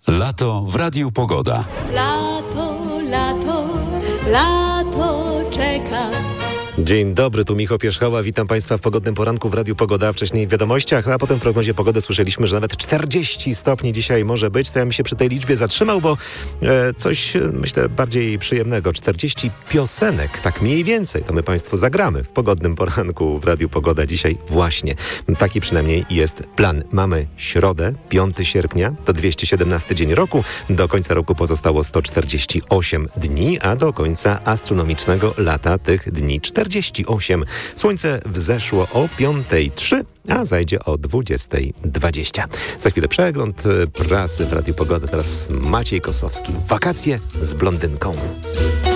Lato w Radiu Pogoda. Lato, lato, lato czeka. Dzień dobry, tu Michał Pierzchała. Witam Państwa w pogodnym poranku w Radiu Pogoda. Wcześniej w wiadomościach, a potem w prognozie pogody słyszeliśmy, że nawet 40 stopni dzisiaj może być. To ja bym się przy tej liczbie zatrzymał, bo coś, myślę, bardziej przyjemnego. 40 piosenek, tak mniej więcej, to my Państwu zagramy w pogodnym poranku w Radiu Pogoda dzisiaj właśnie. Taki przynajmniej jest plan. Mamy środę, 5 sierpnia, to 217 dzień roku. Do końca roku pozostało 148 dni, a do końca astronomicznego lata tych dni 48. Słońce wzeszło o 5:03, a zajdzie o 20:20. Za chwilę przegląd prasy w Radiu Pogoda. Teraz Maciej Kosowski. Wakacje z blondynką.